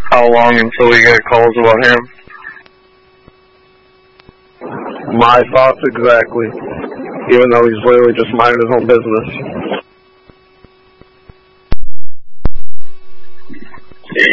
How long until we get calls about him? My thoughts exactly. Even though he's literally just minding his own business.